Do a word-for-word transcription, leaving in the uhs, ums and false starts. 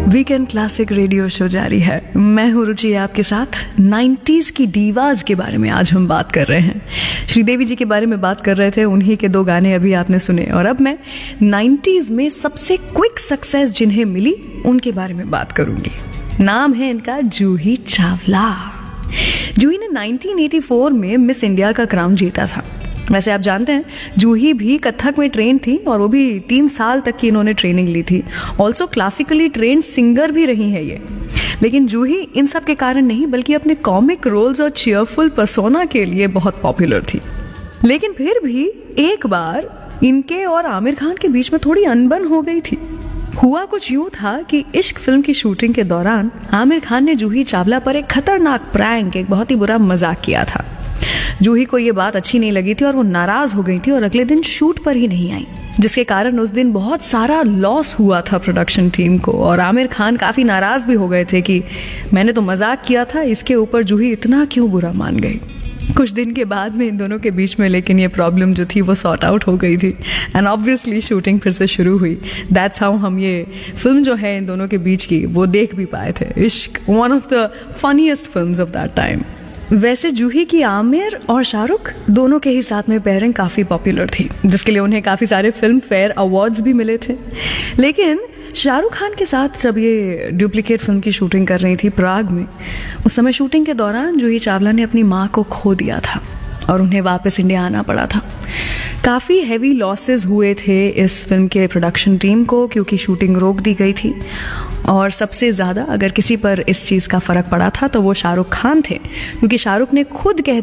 Weekend classic radio show जारी है। मैं हूँ रुचि आपके साथ। नाइन्टीज की डीवाज के बारे में आज हम बात कर रहे हैं। श्रीदेवी जी के बारे में बात कर रहे थे, उन्हीं के दो गाने अभी आपने सुने। और अब मैं नाइन्टीज में सबसे क्विक सक्सेस जिन्हें मिली उनके बारे में बात करूंगी। नाम है इनका जूही चावला। जूही ने नाइनटीन एटी फोर में मिस इंडिया का क्राउन जीता था। वैसे आप जानते हैं जूही भी कथक में ट्रेन थी और वो भी तीन साल तक की इन्होंने ट्रेनिंग ली थी। ऑल्सो क्लासिकली ट्रेन्ड सिंगर भी रही है ये। लेकिन जूही इन सब के कारण नहीं बल्कि अपने कॉमिक रोल्स और चीयरफुल पर्सोना के लिए बहुत पॉपुलर थी। लेकिन फिर भी एक बार इनके और आमिर खान के बीच में थोड़ी अनबन हो गई थी। हुआ कुछ यूं था कि इश्क फिल्म की शूटिंग के दौरान आमिर खान ने जूही चावला पर एक खतरनाक प्रैंक, एक बहुत ही बुरा मजाक किया था। जूही को ये बात अच्छी नहीं लगी थी और वो नाराज हो गई थी और अगले दिन शूट पर ही नहीं आई, जिसके कारण उस दिन बहुत सारा लॉस हुआ था प्रोडक्शन टीम को। और आमिर खान काफी नाराज भी हो गए थे कि मैंने तो मजाक किया था, इसके ऊपर जूही इतना क्यों बुरा मान गई। कुछ दिन के बाद में इन दोनों के बीच में लेकिन ये प्रॉब्लम जो थी वो सॉर्ट आउट हो गई थी एंड ऑब्वियसली शूटिंग फिर से शुरू हुई। दैट्स हाउ हम ये फिल्म जो है इन दोनों के बीच की वो देख भी पाए थे, इश्क, one of the funniest films of that time. वैसे जूही की आमिर और शाहरुख दोनों के ही साथ में पेयरिंग काफ़ी पॉपुलर थी, जिसके लिए उन्हें काफ़ी सारे फिल्म फेयर अवार्ड्स भी मिले थे। लेकिन शाहरुख खान के साथ जब ये डुप्लीकेट फिल्म की शूटिंग कर रही थी प्राग में, उस समय शूटिंग के दौरान जूही चावला ने अपनी माँ को खो दिया था और उन्हें वापस इंडिया आना पड़ा था। काफ़ी हैवी लॉसेस हुए थे इस फिल्म के प्रोडक्शन टीम को क्योंकि शूटिंग रोक दी गई थी। और सबसे ज़्यादा अगर किसी पर इस चीज़ का फ़र्क पड़ा था तो वो शाहरुख खान थे, क्योंकि शाहरुख ने खुद कह